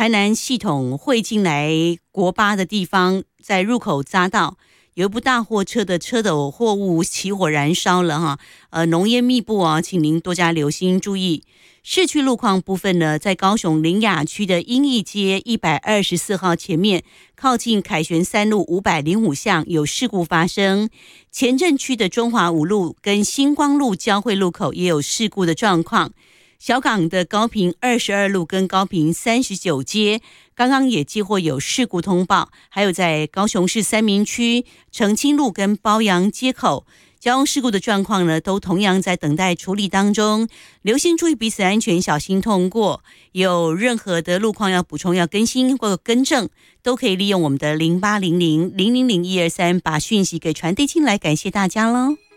台南系统汇进来国八的地方，在入口匝道有一部大货车的车斗货物起火燃烧了哈，浓烟密布啊，请您多加留心注意。市区路况部分呢，在高雄苓雅区的英义街124号前面，靠近凯旋3路505巷有事故发生。前镇区的中华5路跟星光路交汇路口也有事故的状况。小港的高屏22路跟高屏39街刚刚也接获有事故通报，还有在高雄市三民区澄清路跟褒扬街口交通事故的状况呢，都同样在等待处理当中。留心注意彼此安全，小心通过。有任何的路况要补充、要更新或更正，都可以利用我们的0800000123把讯息给传递进来。感谢大家喽。